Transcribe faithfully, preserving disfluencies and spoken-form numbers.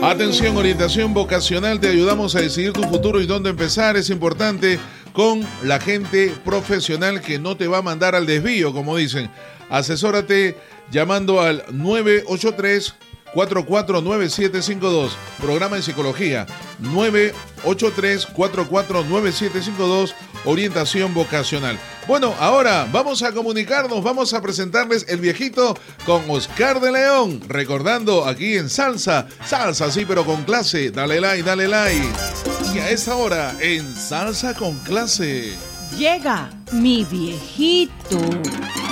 Atención, orientación vocacional, te ayudamos a decidir tu futuro y dónde empezar. Es importante con la gente profesional que no te va a mandar al desvío, como dicen. Asesórate llamando al nueve ocho tres, cuatro cuatro nueve siete cinco dos. Programa de psicología nueve ocho tres, cuatro cuatro nueve siete cinco dos. Orientación vocacional. Bueno, ahora vamos a comunicarnos, vamos a presentarles El Viejito con Oscar de León, recordando aquí en Salsa, Salsa sí, pero con clase. Dale like, dale like. Y a esa hora, en Salsa con clase, llega Mi Viejito.